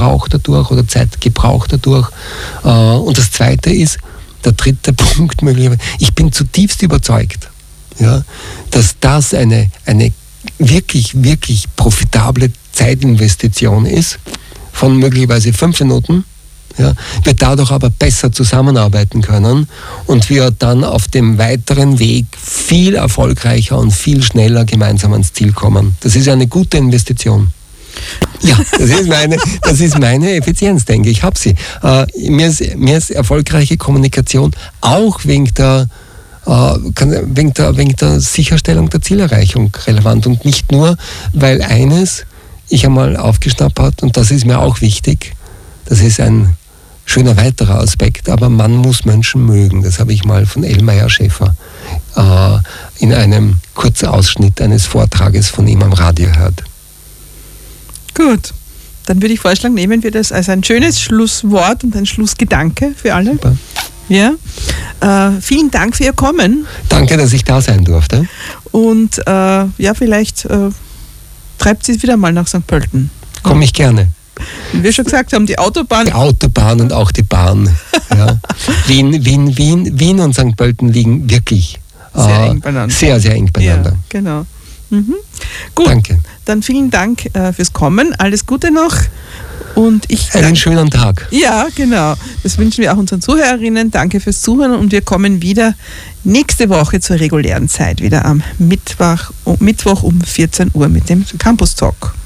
Zeitverbrauch dadurch oder Zeitgebrauch dadurch. Und das Zweite ist, der dritte Punkt möglicherweise, ich bin zutiefst überzeugt, ja, dass das eine wirklich, wirklich profitable Zeitinvestition ist, von möglicherweise 5 Minuten, ja, wir dadurch aber besser zusammenarbeiten können und wir dann auf dem weiteren Weg viel erfolgreicher und viel schneller gemeinsam ans Ziel kommen. Das ist eine gute Investition. Ja, das ist meine Effizienz, denke ich. Ich habe sie. Mir ist erfolgreiche Kommunikation auch wegen der Sicherstellung der Zielerreichung relevant und nicht nur, weil eines ich einmal aufgeschnappt habe, und das ist mir auch wichtig, das ist ein schöner weiterer Aspekt, aber man muss Menschen mögen. Das habe ich mal von Elmeier Schäfer in einem kurzen Ausschnitt eines Vortrages von ihm am Radio gehört. Gut, dann würde ich vorschlagen, nehmen wir das als ein schönes Schlusswort und ein Schlussgedanke für alle. Super. Ja. Vielen Dank für Ihr Kommen. Danke, dass ich da sein durfte. Und vielleicht treibt Sie wieder mal nach St. Pölten. Komme ich gerne. Wie wir schon gesagt haben, die Autobahn. Die Autobahn und auch die Bahn. Ja. Wien und St. Pölten liegen wirklich sehr eng beieinander. Sehr, sehr eng beieinander. Ja, genau. Mhm. Gut, danke. Dann vielen Dank fürs Kommen. Alles Gute noch. Und einen schönen Tag. Ja, genau. Das wünschen wir auch unseren Zuhörerinnen. Danke fürs Zuhören und wir kommen wieder nächste Woche zur regulären Zeit, wieder am Mittwoch um 14 Uhr mit dem Campus Talk.